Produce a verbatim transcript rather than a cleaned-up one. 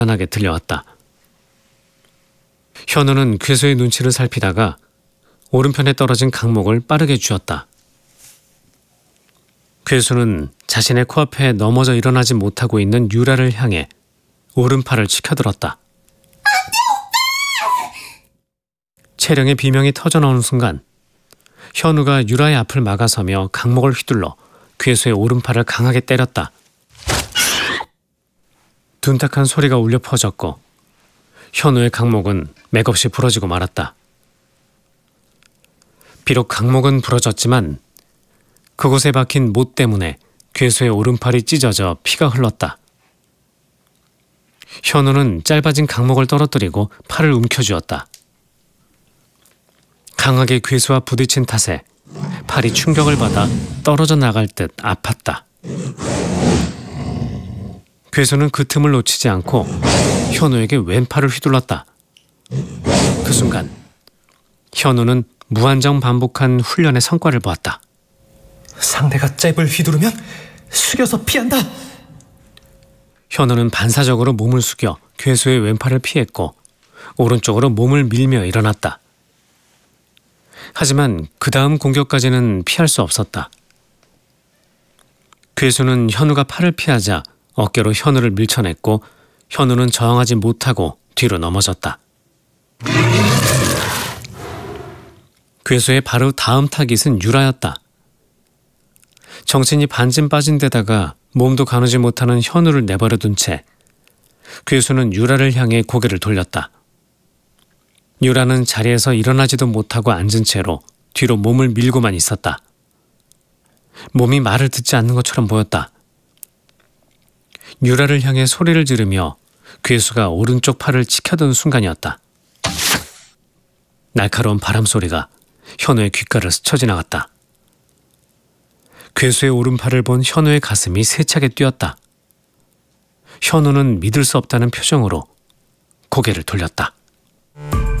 나게 들려왔다. 현우는 괴수의 눈치를 살피다가 오른편에 떨어진 강목을 빠르게 쥐었다. 괴수는 자신의 코앞에 넘어져 일어나지 못하고 있는 유라를 향해 오른팔을 치켜들었다. 채령의 비명이 터져나오는 순간 현우가 유라의 앞을 막아서며 강목을 휘둘러 괴수의 오른팔을 강하게 때렸다. 둔탁한 소리가 울려 퍼졌고 현우의 강목은 맥없이 부러지고 말았다. 비록 강목은 부러졌지만 그곳에 박힌 못 때문에 괴수의 오른팔이 찢어져 피가 흘렀다. 현우는 짧아진 강목을 떨어뜨리고 팔을 움켜쥐었다. 강하게 괴수와 부딪힌 탓에 팔이 충격을 받아 떨어져 나갈 듯 아팠다. 괴수는 그 틈을 놓치지 않고 현우에게 왼팔을 휘둘렀다. 그 순간 현우는 무한정 반복한 훈련의 성과를 보았다. 상대가 잽을 휘두르면 숙여서 피한다. 현우는 반사적으로 몸을 숙여 괴수의 왼팔을 피했고 오른쪽으로 몸을 밀며 일어났다. 하지만 그 다음 공격까지는 피할 수 없었다. 괴수는 현우가 팔을 피하자 어깨로 현우를 밀쳐냈고 현우는 저항하지 못하고 뒤로 넘어졌다. 괴수의 바로 다음 타깃은 유라였다. 정신이 반쯤 빠진 데다가 몸도 가누지 못하는 현우를 내버려둔 채 괴수는 유라를 향해 고개를 돌렸다. 유라는 자리에서 일어나지도 못하고 앉은 채로 뒤로 몸을 밀고만 있었다. 몸이 말을 듣지 않는 것처럼 보였다. 유라를 향해 소리를 지르며 괴수가 오른쪽 팔을 치켜든 순간이었다. 날카로운 바람 소리가 현우의 귓가를 스쳐 지나갔다. 괴수의 오른팔을 본 현우의 가슴이 세차게 뛰었다. 현우는 믿을 수 없다는 표정으로 고개를 돌렸다.